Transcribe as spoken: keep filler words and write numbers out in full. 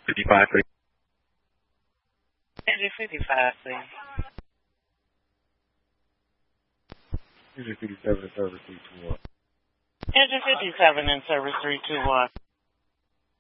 fifty-five, please. Engine fifty-five, please. Engine fifty-seven in service three two one. Engine fifty-seven in service three two one.